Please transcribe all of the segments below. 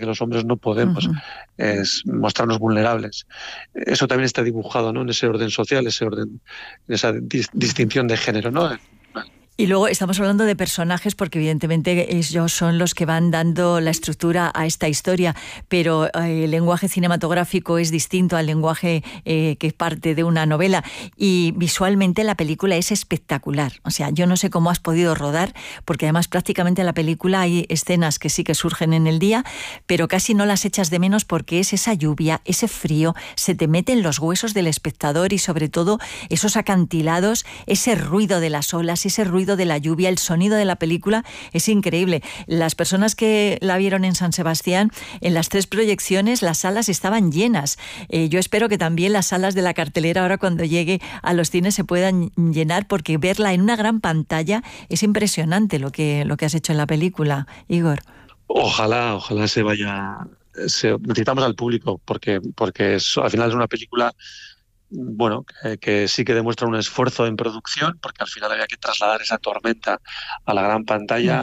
que los hombres no podemos, es mostrarnos vulnerables. Eso también está dibujado, ¿no?, en ese orden social, en esa distinción de género, ¿no? Y luego estamos hablando de personajes porque evidentemente ellos son los que van dando la estructura a esta historia, pero el lenguaje cinematográfico es distinto al lenguaje que parte de una novela, y visualmente la película es espectacular. O sea, yo no sé cómo has podido rodar, porque además prácticamente en la película hay escenas que sí que surgen en el día, pero casi no las echas de menos porque es esa lluvia, ese frío, se te mete en los huesos del espectador, y sobre todo esos acantilados, ese ruido de las olas, ese ruido de la lluvia, el sonido de la película es increíble. Las personas que la vieron en San Sebastián, en las 3 proyecciones las salas estaban llenas. Yo espero que también las salas de la cartelera ahora cuando llegue a los cines se puedan llenar, porque verla en una gran pantalla es impresionante lo que has hecho en la película, Igor. Ojalá se vaya. Necesitamos al público porque al final es una película, bueno, que sí que demuestra un esfuerzo en producción, porque al final había que trasladar esa tormenta a la gran pantalla.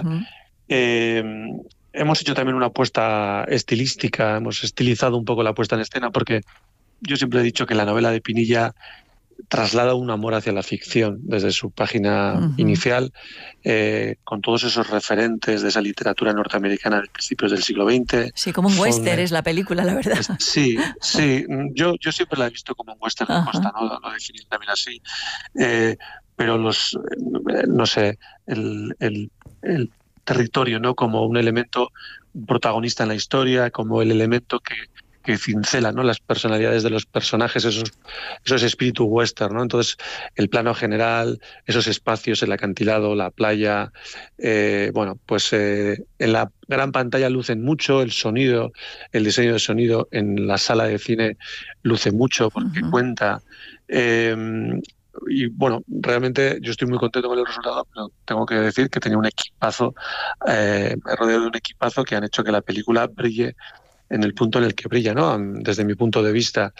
Hemos hecho también una apuesta estilística, hemos estilizado un poco la puesta en escena, porque yo siempre he dicho que la novela de Pinilla traslada un amor hacia la ficción desde su página inicial, con todos esos referentes de esa literatura norteamericana de principios del siglo XX. Sí, como un western es la película, la verdad. Sí, yo siempre la he visto como un western de costa, ¿no? Lo definí también así. Pero no sé, el territorio, ¿no?, como un elemento protagonista en la historia, como el elemento que cincela, ¿no?, las personalidades de los personajes, esos espíritu western, ¿no? Entonces, el plano general, esos espacios, el acantilado, la playa, pues en la gran pantalla lucen mucho, el sonido, el diseño de sonido en la sala de cine luce mucho porque cuenta. Y bueno, realmente yo estoy muy contento con el resultado, pero tengo que decir que tenía un equipazo, me he rodeado de un equipazo que han hecho que la película brille en el punto en el que brilla, ¿no?, desde mi punto de vista.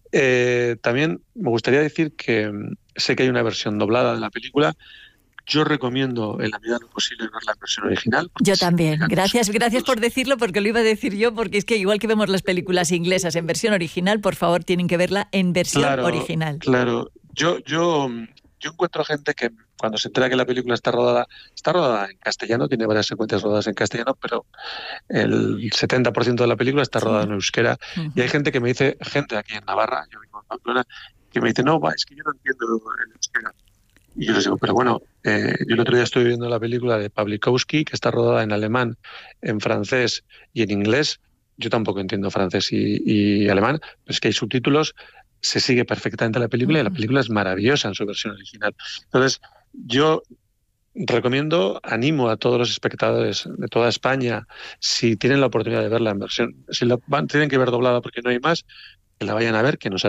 También me gustaría decir que sé que hay una versión doblada de la película. Yo recomiendo en la medida de lo posible ver la versión original. Yo también. Gracias por decirlo, porque lo iba a decir yo, porque es que igual que vemos las películas inglesas en versión original, por favor tienen que verla en versión original. Claro. Yo encuentro gente que cuando se entera que la película está rodada en castellano, tiene varias secuencias rodadas en castellano, pero el 70% de la película está rodada en euskera. Y hay gente que me dice, gente aquí en Navarra, yo vivo en Pamplona, que me dice, no, es que yo no entiendo el euskera. Y yo les digo, pero bueno, yo el otro día estoy viendo la película de Pawlikowski, que está rodada en alemán, en francés y en inglés. Yo tampoco entiendo francés y alemán, pero es que hay subtítulos, se sigue perfectamente la película y la película es maravillosa en su versión original. Entonces, yo recomiendo, animo a todos los espectadores de toda España, si tienen la oportunidad de verla en versión, tienen que ver doblada porque no hay más, que la vayan a ver, que nos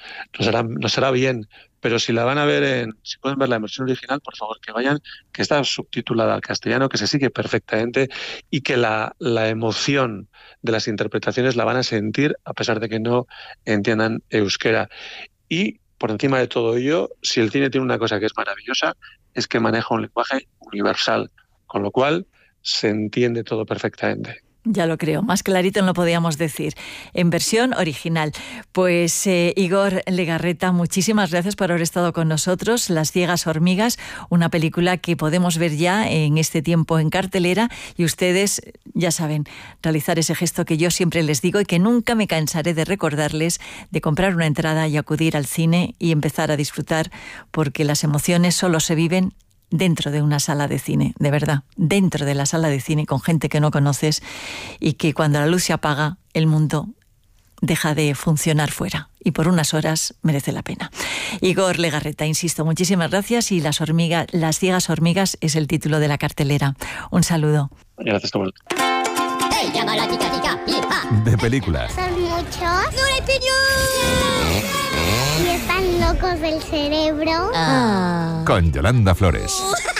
hará bien. Pero si la van a ver si pueden ver la versión original, por favor que vayan, que está subtitulada al castellano, que se sigue perfectamente y que la emoción de las interpretaciones la van a sentir a pesar de que no entiendan euskera. Y por encima de todo ello, si el cine tiene una cosa que es maravillosa, es que maneja un lenguaje universal, con lo cual se entiende todo perfectamente. Ya lo creo, más clarito no lo podíamos decir. En versión original. Pues Igor Legarreta, muchísimas gracias por haber estado con nosotros. Las ciegas hormigas, una película que podemos ver ya en este tiempo en cartelera, y ustedes, ya saben, realizar ese gesto que yo siempre les digo y que nunca me cansaré de recordarles, de comprar una entrada y acudir al cine y empezar a disfrutar, porque las emociones solo se viven dentro de una sala de cine, de verdad, dentro de la sala de cine con gente que no conoces, y que cuando la luz se apaga, el mundo deja de funcionar fuera y por unas horas merece la pena. Igor Legarreta, insisto, muchísimas gracias, y Las ciegas hormigas es el título de la cartelera. Un saludo. Gracias, Tomás. De película. ¿Son muchos? ¡No le pillo! ¿Y están locos del cerebro? Con Yolanda Flores.